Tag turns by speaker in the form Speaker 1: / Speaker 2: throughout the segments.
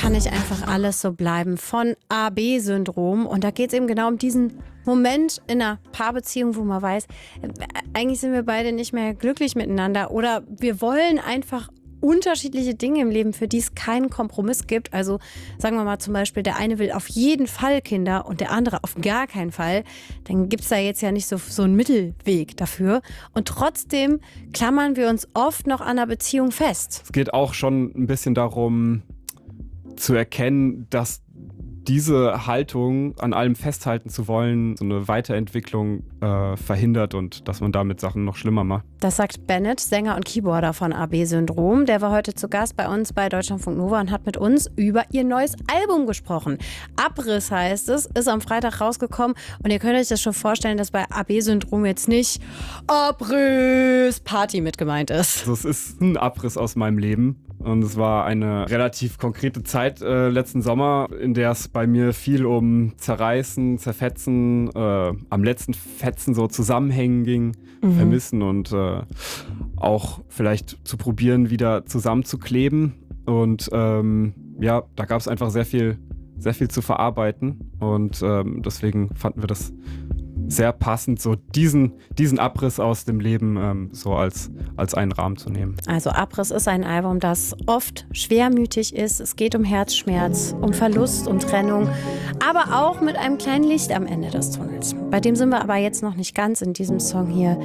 Speaker 1: kann nicht einfach alles so bleiben von AB-Syndrom. Und da geht es eben genau um diesen Moment in einer Paarbeziehung, wo man weiß, eigentlich sind wir beide nicht mehr glücklich miteinander oder wir wollen einfach unterschiedliche Dinge im Leben, für die es keinen Kompromiss gibt. Also sagen wir mal zum Beispiel, der eine will auf jeden Fall Kinder und der andere auf gar keinen Fall. Dann gibt es da jetzt ja nicht so einen Mittelweg dafür. Und trotzdem klammern wir uns oft noch an einer Beziehung fest.
Speaker 2: Es geht auch schon ein bisschen darum, zu erkennen, dass diese Haltung, an allem festhalten zu wollen, so eine Weiterentwicklung verhindert und dass man damit Sachen noch schlimmer macht.
Speaker 1: Das sagt Bennett, Sänger und Keyboarder von AB-Syndrom. Der war heute zu Gast bei uns bei Deutschlandfunk Nova und hat mit uns über ihr neues Album gesprochen. Abriss heißt es, ist am Freitag rausgekommen und ihr könnt euch das schon vorstellen, dass bei AB-Syndrom jetzt nicht Abriss Party mit gemeint ist.
Speaker 2: Also es ist ein Abriss aus meinem Leben. Und es war eine relativ konkrete Zeit letzten Sommer, in der es bei mir viel um Zerreißen, Zerfetzen, am letzten Fetzen so zusammenhängen ging, vermissen und auch vielleicht zu probieren, wieder zusammenzukleben. Und ja, da gab es einfach sehr viel zu verarbeiten. Und deswegen fanden wir das sehr passend, so diesen Abriss aus dem Leben so als einen Rahmen zu nehmen.
Speaker 1: Also Abriss ist ein Album, das oft schwermütig ist. Es geht um Herzschmerz, um Verlust, um Trennung, aber auch mit einem kleinen Licht am Ende des Tunnels. Bei dem sind wir aber jetzt noch nicht ganz in diesem Song hier.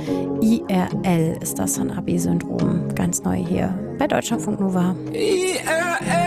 Speaker 1: IRL ist das von AB-Syndrom. Ganz neu hier bei Deutschlandfunk Nova.
Speaker 3: IRL